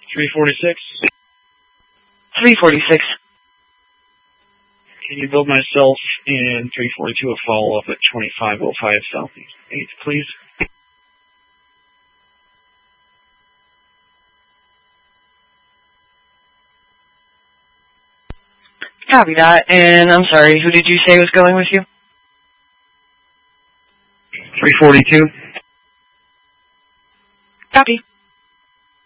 346. 346. Can you build myself and 342 a follow-up at 2505 Southeast 8th, please? Copy that. And I'm sorry, who did you say was going with you? 342. Copy.